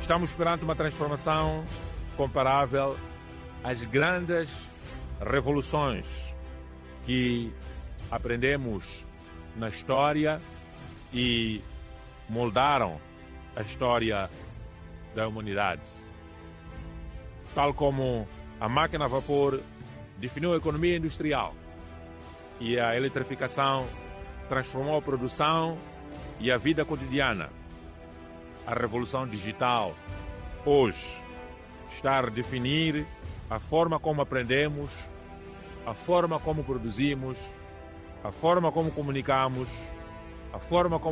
Estamos perante uma transformação comparável às grandes revoluções que aprendemos na história e moldaram a história da humanidade. Tal como a máquina a vapor definiu a economia industrial e a eletrificação transformou a produção e a vida cotidiana, a revolução digital hoje está a definir a forma como aprendemos, a forma como produzimos, a forma como comunicamos, a forma como